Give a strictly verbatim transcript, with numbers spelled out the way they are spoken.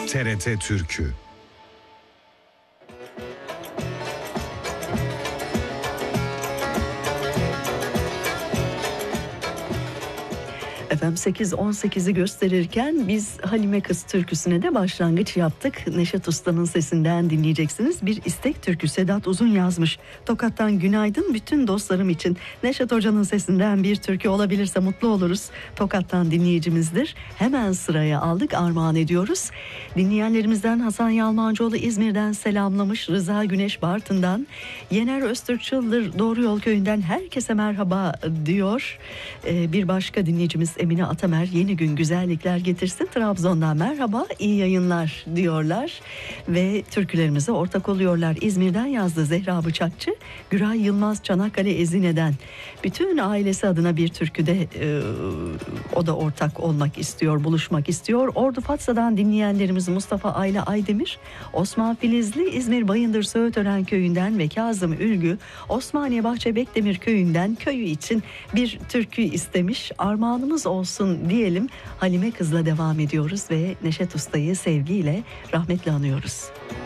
T R T Türkü. Efendim sekiz on sekizi gösterirken biz Halime Kız türküsüne de başlangıç yaptık. Neşet Usta'nın sesinden dinleyeceksiniz. Bir istek türkü Sedat Uzun yazmış. Tokat'tan günaydın bütün dostlarım için. Neşet Hoca'nın sesinden bir türkü olabilirse mutlu oluruz. Tokat'tan dinleyicimizdir. Hemen sıraya aldık, armağan ediyoruz. Dinleyenlerimizden Hasan Yalmancıoğlu İzmir'den selamlamış. Rıza Güneş Bartın'dan. Yener Öztürk Çıldır Doğru Yol Köyü'nden herkese merhaba diyor. Ee, bir başka dinleyicimiz Emine Atamer yeni gün güzellikler getirsin Trabzon'dan merhaba iyi yayınlar diyorlar ve türkülerimize ortak oluyorlar. İzmir'den yazdı Zehra Bıçakçı, Güray Yılmaz Çanakkale Ezine'den bütün ailesi adına bir türküde e, o da ortak olmak istiyor, buluşmak istiyor. Ordu Fatsa'dan dinleyenlerimiz Mustafa Ayla Aydemir, Osman Filizli İzmir Bayındır Söğütören Köyü'nden ve Kazım Ülgü Osmaniye Bahçe Bekdemir Köyü'nden köyü için bir türkü istemiş. Armağanımız olsun diyelim. Halime Kız'la devam ediyoruz ve Neşet Usta'yı sevgiyle, rahmetle anıyoruz.